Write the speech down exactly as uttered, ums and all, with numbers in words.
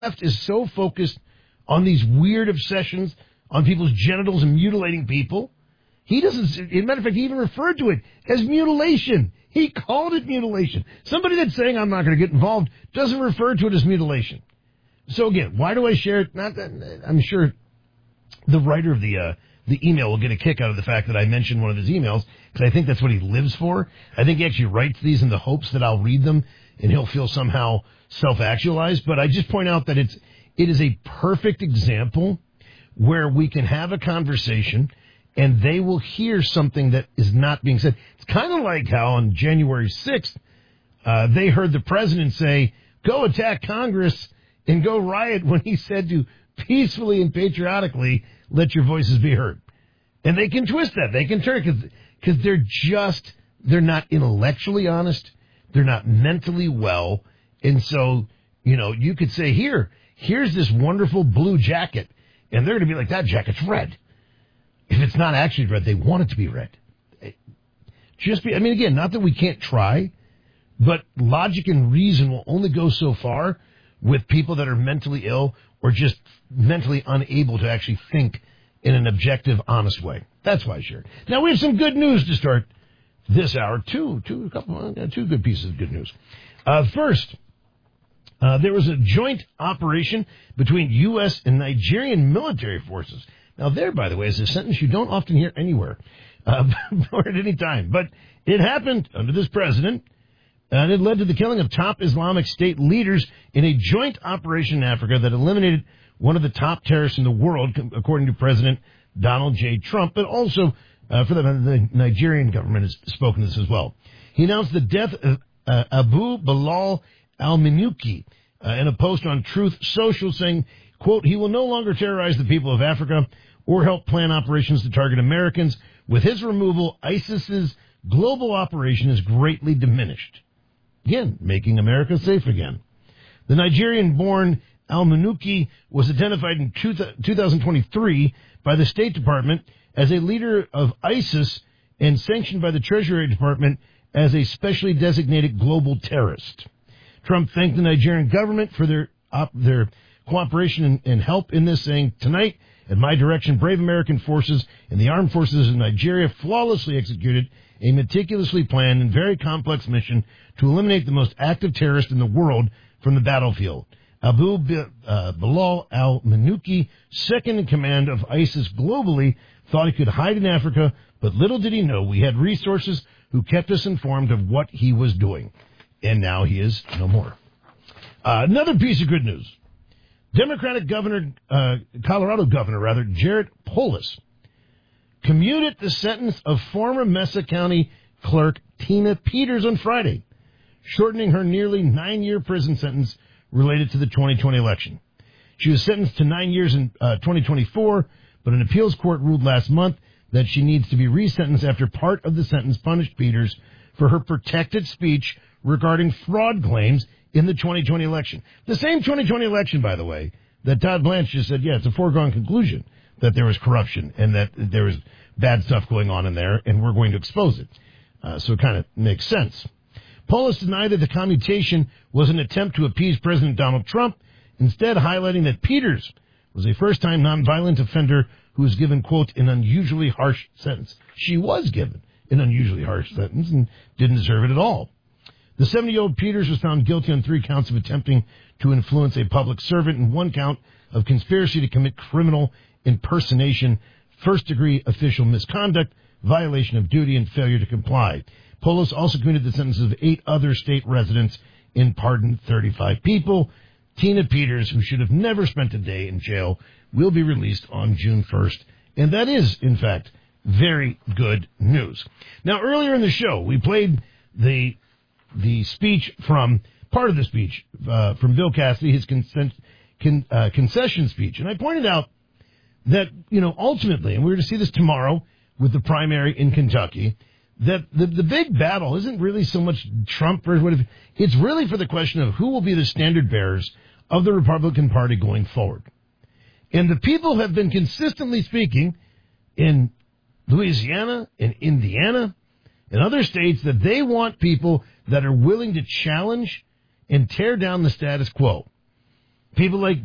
left is so focused on these weird obsessions on people's genitals and mutilating people. He doesn't, as a matter of fact, he even referred to it as mutilation. He called it mutilation. Somebody that's saying I'm not going to get involved doesn't refer to it as mutilation. So again, why do I share it? Not that, I'm sure the writer of the uh, the email will get a kick out of the fact that I mentioned one of his emails, because I think that's what he lives for. I think he actually writes these in the hopes that I'll read them and he'll feel somehow self-actualized. But I just point out that it's it is a perfect example where we can have a conversation and they will hear something that is not being said. It's kind of like how on January sixth, uh, they heard the president say, go attack Congress and go riot, when he said to peacefully and patriotically let your voices be heard. And they can twist that. They can turn it because they're just, they're not intellectually honest. They're not mentally well. And so, you know, you could say, here, here's this wonderful blue jacket. And they're going to be like, that jacket's red. If it's not actually red, they want it to be red. Just be, I mean, again, not that we can't try, but logic and reason will only go so far with people that are mentally ill or just mentally unable to actually think in an objective, honest way. That's why I shared. Now, we have some good news to start this hour. Two, two, a couple, two good pieces of good news. Uh, first, uh, there was a joint operation between U S and Nigerian military forces. Now, there, by the way, is a sentence you don't often hear anywhere uh, or at any time. But it happened under this president, and it led to the killing of top Islamic State leaders in a joint operation in Africa that eliminated one of the top terrorists in the world, according to President Donald J. Trump. But also, uh, for the, the Nigerian government has spoken to this as well. He announced the death of uh, Abu Bilal al-Minuki uh, in a post on Truth Social, saying, quote, he will no longer terrorize the people of Africa or help plan operations to target Americans. With his removal, ISIS's global operation is greatly diminished. Again, making America safe again. The Nigerian-born al-Minuki was identified in two thousand twenty-three by the State Department as a leader of ISIS and sanctioned by the Treasury Department as a specially designated global terrorist. Trump thanked the Nigerian government for their op- their cooperation and, and help in this, saying, tonight, at my direction, brave American forces and the armed forces of Nigeria flawlessly executed a meticulously planned and very complex mission to eliminate the most active terrorist in the world from the battlefield. Abu uh, Bilal al-Minuki, second in command of ISIS globally, thought he could hide in Africa, but little did he know we had resources who kept us informed of what he was doing. And now he is no more. Uh, another piece of good news. Democratic governor, uh, Colorado governor, rather, Jared Polis, commuted the sentence of former Mesa County clerk Tina Peters on Friday, shortening her nearly nine-year prison sentence related to the twenty twenty election. She was sentenced to nine years in uh, twenty twenty-four, but an appeals court ruled last month that she needs to be resentenced after part of the sentence punished Peters for her protected speech regarding fraud claims in the twenty twenty election. The same twenty twenty election, by the way, that Todd Blanche just said, yeah, it's a foregone conclusion that there was corruption and that there was bad stuff going on in there, and we're going to expose it. Uh, so it kind of makes sense. Polis denied that the commutation was an attempt to appease President Donald Trump, instead highlighting that Peters was a first-time nonviolent offender who was given, quote, an unusually harsh sentence. She was given an unusually harsh sentence and didn't deserve it at all. The seventy-year-old Peters was found guilty on three counts of attempting to influence a public servant and one count of conspiracy to commit criminal impersonation, first-degree official misconduct, violation of duty, and failure to comply. Polis also commuted the sentences of eight other state residents and pardoned thirty-five people. Tina Peters, who should have never spent a day in jail, will be released on June first. And that is, in fact, very good news. Now, earlier in the show, we played the the speech from, part of the speech uh, from Bill Cassidy, his consent, con, uh, concession speech. And I pointed out that, you know, ultimately, and we're going to see this tomorrow with the primary in Kentucky, that the, the big battle isn't really so much Trump or whatever. It's really for the question of who will be the standard bearers of the Republican Party going forward. And the people have been consistently speaking in Louisiana and Indiana and other states that they want people that are willing to challenge and tear down the status quo. People like